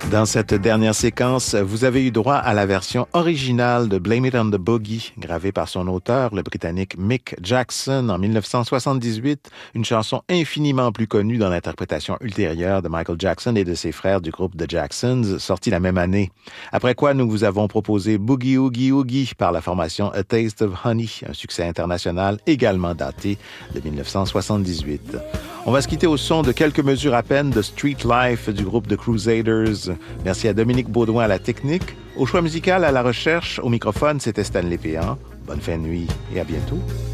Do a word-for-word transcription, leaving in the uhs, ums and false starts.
Dans cette dernière séquence, vous avez eu droit à la version originale de Blame It on the Boogie, gravée par son auteur, le Britannique Mick Jackson, en dix-neuf cent soixante-dix-huit, une chanson infiniment plus connue dans l'interprétation ultérieure de Michael Jackson et de ses frères du groupe The Jacksons, sortie la même année. Après quoi, nous vous avons proposé Boogie Oogie Oogie par la formation A Taste of Honey, un succès international également daté de dix-neuf cent soixante-dix-huit. On va se quitter au son de quelques mesures à peine de Street Life du groupe The Crusaders. Merci à Dominique Baudouin à la technique. Au choix musical, à la recherche, au microphone, c'était Stanley Péan. Bonne fin de nuit et à bientôt.